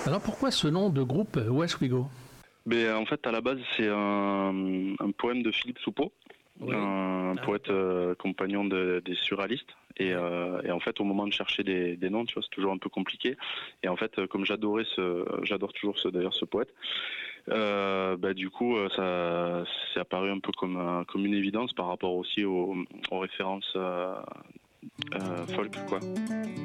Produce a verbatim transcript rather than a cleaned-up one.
Alors pourquoi ce nom de groupe West We Go? Mais en fait, à la base, c'est un, un poème de Philippe Soupeau, Oui. un Ah, poète euh, compagnon de- des surréalistes. Et, euh, et en fait, au moment de chercher des, des noms, tu vois, c'est toujours un peu compliqué. Et en fait, euh, comme j'adorais ce, j'adore toujours ce, d'ailleurs ce poète, euh, bah, du coup, euh, ça, c'est apparu un peu comme, un- comme une évidence par rapport aussi aux, aux références euh, euh, folk, quoi.